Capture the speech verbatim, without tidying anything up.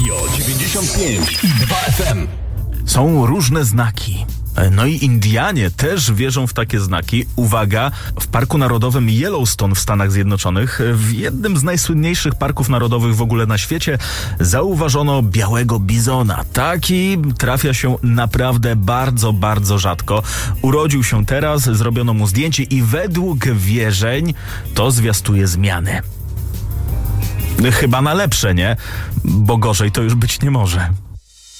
Radio dziewięćdziesiąt pięć i dwa F M. Są różne znaki. No i Indianie też wierzą w takie znaki. Uwaga, w Parku Narodowym Yellowstone w Stanach Zjednoczonych, w jednym z najsłynniejszych parków narodowych w ogóle na świecie, zauważono białego bizona. Taki trafia się naprawdę bardzo, bardzo rzadko. Urodził się teraz, zrobiono mu zdjęcie i według wierzeń to zwiastuje zmiany. Chyba na lepsze, nie? Bo gorzej to już być nie może.